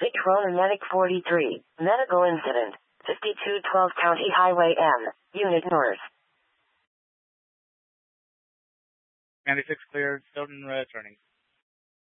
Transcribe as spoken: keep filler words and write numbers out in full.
Patrol Medic forty-three. Medical incident. fifty-two twelve County Highway M. Unit North. ninety-six cleared. Stoughton returning.